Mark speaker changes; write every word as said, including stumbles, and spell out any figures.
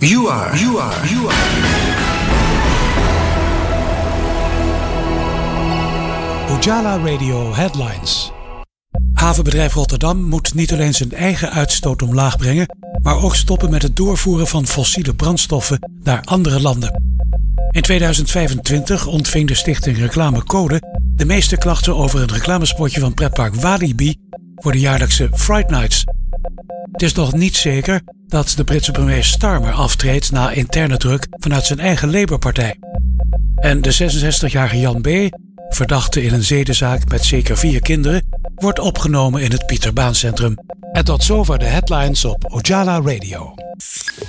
Speaker 1: You are, you are, you are.
Speaker 2: Ojala Radio Headlines. Havenbedrijf Rotterdam moet niet alleen zijn eigen uitstoot omlaag brengen, maar ook stoppen met het doorvoeren van fossiele brandstoffen naar andere landen. In tweeduizend vijfentwintig ontving de stichting Reclame Code de meeste klachten over een reclamespotje van pretpark Walibi voor de jaarlijkse Fright Nights. Het is nog niet zeker dat de Britse premier Starmer aftreedt na interne druk vanuit zijn eigen Labour-partij. En de zesenzestigjarige Jan B., verdachte in een zedenzaak met zeker vier kinderen, wordt opgenomen in het Pieter Baan Centrum. En tot zover de headlines op Ojala Radio.